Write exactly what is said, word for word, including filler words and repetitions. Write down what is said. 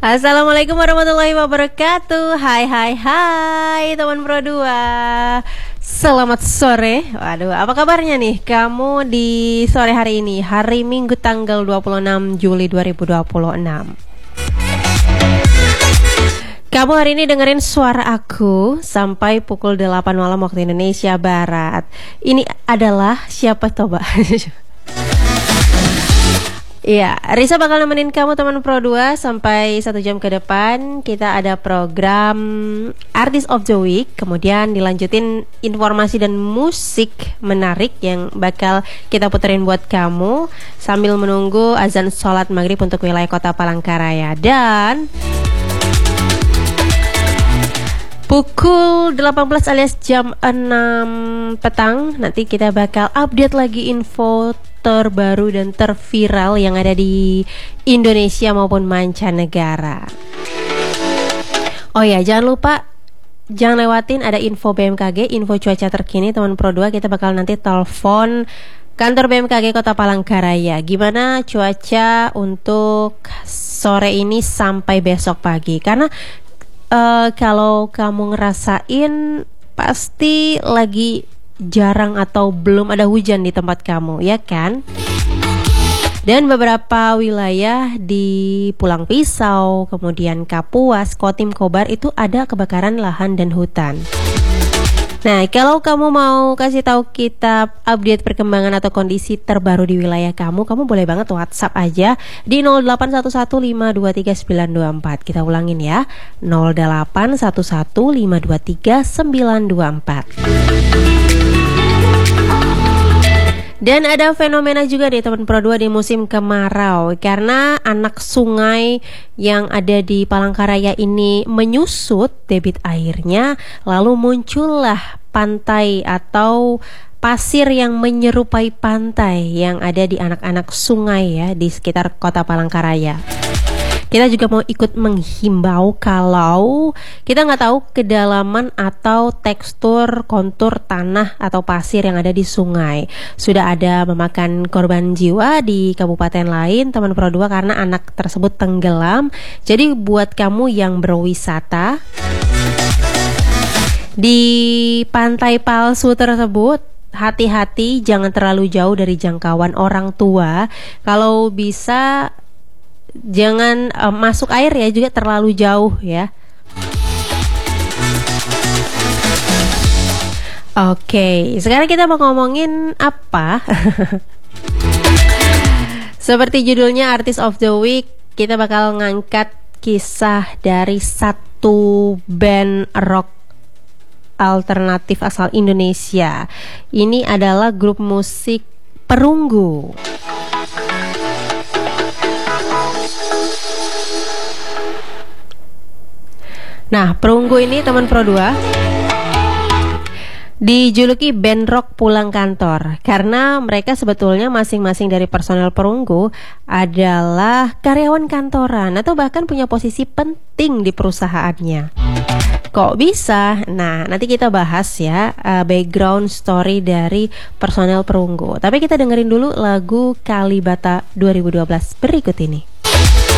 Assalamualaikum warahmatullahi wabarakatuh. Hai hai hai teman Pro dua. Selamat sore. Waduh, apa kabarnya nih kamu di sore hari ini? Hari Minggu tanggal dua puluh enam Juli dua ribu dua puluh enam. Kamu hari ini dengerin suara aku sampai pukul delapan malam waktu Indonesia Barat. Ini adalah siapa coba? Iya, Risa bakal nemenin kamu teman Pro dua sampai satu jam ke depan. Kita ada program Artist of the Week, kemudian dilanjutin informasi dan musik menarik yang bakal kita puterin buat kamu sambil menunggu azan sholat maghrib untuk wilayah kota Palangkaraya. Dan pukul delapan belas alias jam enam petang nanti kita bakal update lagi info terbaru dan terviral yang ada di Indonesia maupun mancanegara. Oh ya, jangan lupa jangan lewatin ada info B M K G, info cuaca terkini teman Pro dua. Kita bakal nanti telepon kantor B M K G Kota Palangkaraya. Gimana cuaca untuk sore ini sampai besok pagi? Karena uh, kalau kamu ngerasain pasti lagi jarang atau belum ada hujan di tempat kamu, ya kan? Dan beberapa wilayah di Pulang Pisau, kemudian Kapuas, Kotim, Kobar itu ada kebakaran lahan dan hutan. Nah, kalau kamu mau kasih tahu kita update perkembangan atau kondisi terbaru di wilayah kamu, kamu boleh banget WhatsApp aja di nol delapan satu satu lima dua tiga sembilan dua empat. Kita ulangin ya, nol delapan satu satu lima dua tiga sembilan dua empat. Dan ada fenomena juga di teman Pro dua di musim kemarau, karena anak sungai yang ada di Palangkaraya ini menyusut debit airnya, lalu muncullah pantai atau pasir yang menyerupai pantai yang ada di anak-anak sungai ya di sekitar kota Palangkaraya. Kita juga mau ikut menghimbau kalau kita nggak tahu kedalaman atau tekstur kontur tanah atau pasir yang ada di sungai. Sudah ada memakan korban jiwa di kabupaten lain teman Pro dua karena anak tersebut tenggelam. Jadi buat kamu yang berwisata di pantai palsu tersebut, hati-hati, jangan terlalu jauh dari jangkauan orang tua. Kalau bisa jangan uh, masuk air ya juga terlalu jauh ya. Oke, sekarang kita mau ngomongin apa? Seperti judulnya Artist of the Week, kita bakal ngangkat kisah dari satu band rock alternatif asal Indonesia. Ini adalah grup musik Perunggu. Nah, Perunggu ini teman Pro dua dijuluki band rock pulang kantor karena mereka sebetulnya masing-masing dari personel Perunggu adalah karyawan kantoran atau bahkan punya posisi penting di perusahaannya. Kok bisa? Nah, nanti kita bahas ya uh, background story dari personel Perunggu. Tapi kita dengerin dulu lagu Kalibata dua ribu dua belas berikut ini.